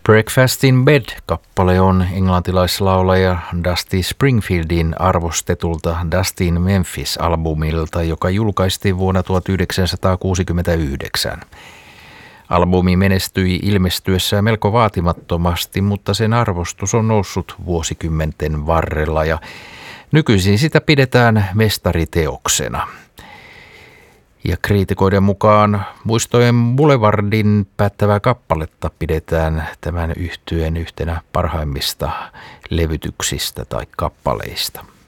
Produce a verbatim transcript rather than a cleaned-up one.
Breakfast in Bed-kappale on englantilaislaulaja Dusty Springfieldin arvostetulta Dusty in Memphis-albumilta, joka julkaistiin vuonna tuhatyhdeksänsataakuusikymmentäyhdeksän. Albumi menestyi ilmestyessään melko vaatimattomasti, mutta sen arvostus on noussut vuosikymmenten varrella ja nykyisin sitä pidetään mestariteoksena. Ja kriitikoiden mukaan Muistojen Boulevardin päättävää kappaletta pidetään tämän yhtyeen yhtenä parhaimmista levytyksistä tai kappaleista.